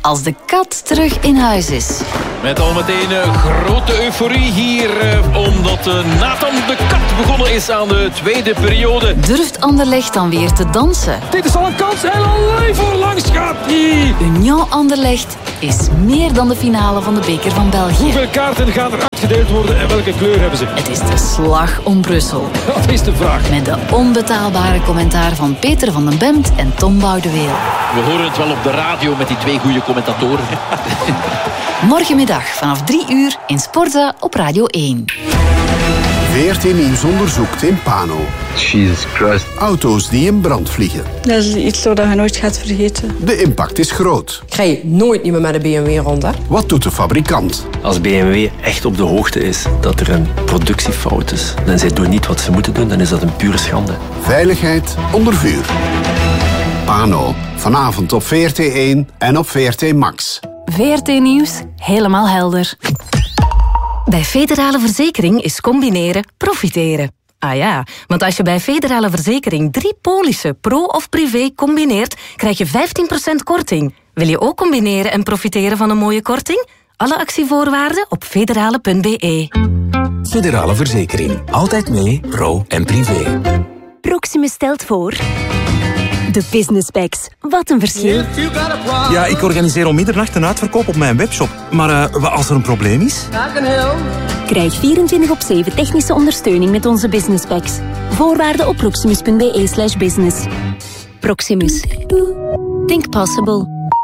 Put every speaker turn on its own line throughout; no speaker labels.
als de kat terug in huis is.
Met al meteen grote euforie hier, omdat Nathan de Kat begonnen is aan de tweede periode.
Durft Anderlecht dan weer te dansen?
Dit is al een kans en alleen voorlangs gaat hij.
Union Anderlecht is meer dan de finale van de beker van België.
Hoeveel kaarten gaan er uitgedeeld worden en welke kleur hebben ze?
Het is de slag om Brussel.
Dat is de vraag.
Met de onbetaalbare commentaar van Peter van den Bemt en Tom Boudeweel.
We horen het wel op de radio met die twee goede commentatoren.
Morgenmiddag vanaf 3 uur in Sporza op Radio 1.
VRT Nieuws onderzoekt in Pano.
Jesus Christ.
Auto's die in brand vliegen.
Dat is iets dat je nooit gaat vergeten.
De impact is groot.
Ik rij nooit meer met een BMW rond, hè?
Wat doet de fabrikant?
Als BMW echt op de hoogte is dat er een productiefout is en zij doen niet wat ze moeten doen, dan is dat een pure schande.
Veiligheid onder vuur. Pano. Vanavond op VRT1 en op VRT Max.
VRT Nieuws, helemaal helder.
Bij Federale Verzekering is combineren profiteren. Ah ja, want als je bij Federale Verzekering 3 polissen, pro of privé, combineert, krijg je 15% korting. Wil je ook combineren en profiteren van een mooie korting? Alle actievoorwaarden op federale.be.
Federale Verzekering. Altijd mee, pro en privé.
Proximus stelt voor... De Business Packs. Wat een verschil.
Ja, ik organiseer om middernacht een uitverkoop op mijn webshop. Maar als er een probleem is?
Krijg 24/7 technische ondersteuning met onze Business Packs. Voorwaarden op proximus.be/business. Proximus. Think possible.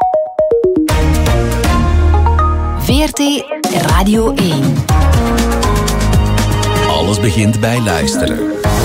VRT Radio 1.
Alles begint bij luisteren.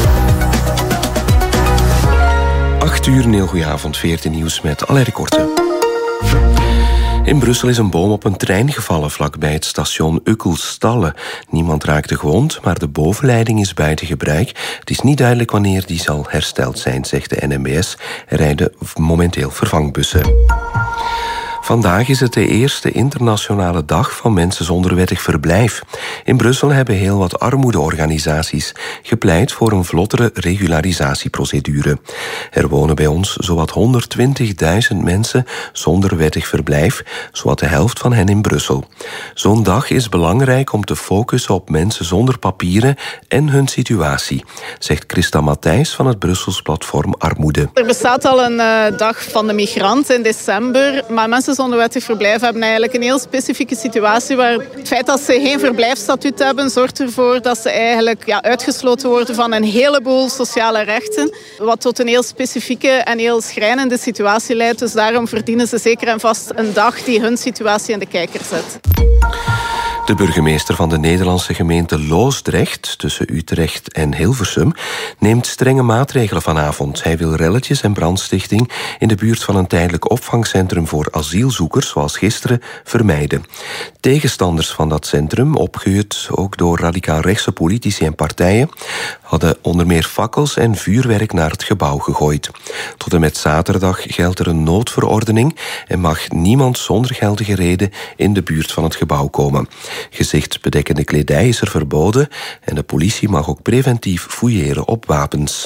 8 uur, een heel goeie avond, VRT Nieuws met Alain Korte. In Brussel is een boom op een trein gevallen vlakbij het station Uckelstalle. Niemand raakte gewond, maar de bovenleiding is buiten gebruik. Het is niet duidelijk wanneer die zal hersteld zijn, zegt de NMBS. Er rijden momenteel vervangbussen. Vandaag is het de eerste internationale dag van mensen zonder wettig verblijf. In Brussel hebben heel wat armoedeorganisaties gepleit voor een vlottere regularisatieprocedure. Er wonen bij ons zowat 120.000 mensen zonder wettig verblijf, zowat de helft van hen in Brussel. Zo'n dag is belangrijk om te focussen op mensen zonder papieren en hun situatie, zegt Christa Matthijs van het Brussels platform Armoede.
Er bestaat al een dag van de migrant in december, maar mensen zonder wettig verblijf hebben eigenlijk een heel specifieke situatie waar het feit dat ze geen verblijfsstatuut hebben zorgt ervoor dat ze eigenlijk uitgesloten worden van een heleboel sociale rechten, wat tot een heel specifieke en heel schrijnende situatie leidt. Dus daarom verdienen ze zeker en vast een dag die hun situatie in de kijker zet.
De burgemeester van de Nederlandse gemeente Loosdrecht, tussen Utrecht en Hilversum, neemt strenge maatregelen vanavond. Hij wil relletjes en brandstichting in de buurt van een tijdelijk opvangcentrum voor asielzoekers, zoals gisteren, vermijden. Tegenstanders van dat centrum, opgehuurd ook door radicaal-rechtse politici en partijen, hadden onder meer fakkels en vuurwerk naar het gebouw gegooid. Tot en met zaterdag geldt er een noodverordening en mag niemand zonder geldige reden in de buurt van het gebouw komen. Gezichtsbedekkende kledij is er verboden en de politie mag ook preventief fouilleren op wapens.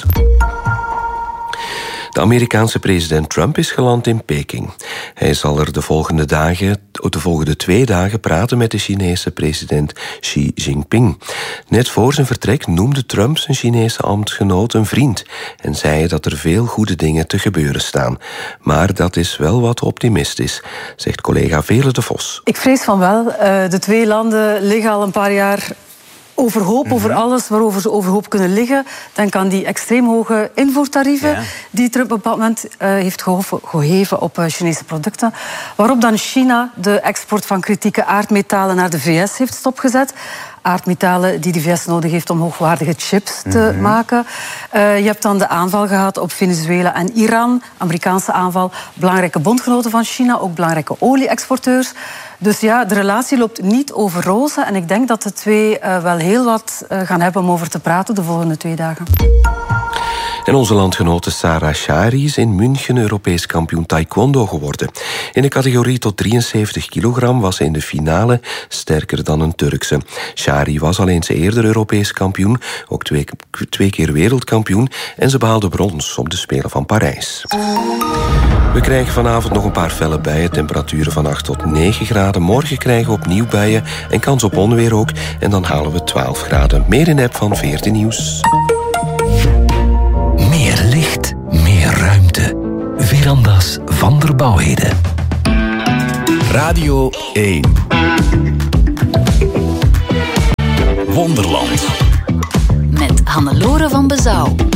De Amerikaanse president Trump is geland in Peking. Hij zal er de volgende 2 dagen praten met de Chinese president Xi Jinping. Net voor zijn vertrek noemde Trump zijn Chinese ambtsgenoot een vriend en zei dat er veel goede dingen te gebeuren staan. Maar dat is wel wat optimistisch, zegt collega Veerle de Vos.
Ik vrees van wel. De 2 landen liggen al een paar jaar overhoop over alles waarover ze overhoop kunnen liggen. Denk aan die extreem hoge invoertarieven die Trump op een bepaald moment heeft geheven op Chinese producten. Waarop dan China de export van kritieke aardmetalen naar de VS heeft stopgezet. Aardmetalen die de VS nodig heeft om hoogwaardige chips te maken. Je hebt dan de aanval gehad op Venezuela en Iran. Amerikaanse aanval. Belangrijke bondgenoten van China, ook belangrijke olie-exporteurs. Dus ja, de relatie loopt niet over rozen. En ik denk dat de 2 wel heel wat gaan hebben om over te praten de volgende 2 dagen.
En onze landgenote Sarah Shari is in München Europees kampioen taekwondo geworden. In de categorie tot 73 kilogram was ze in de finale sterker dan een Turkse. Shari was al eens eerder Europees kampioen, ook twee keer wereldkampioen, en ze behaalde brons op de Spelen van Parijs. We krijgen vanavond nog een paar felle buien, temperaturen van 8 tot 9 graden. Morgen krijgen we opnieuw buien en kans op onweer ook. En dan halen we 12 graden. Meer in de app van 14 Nieuws.
Meer licht, meer ruimte. Verandas van der Bouwheden. Radio 1. Wonderland.
Met Hannelore van Bezouw.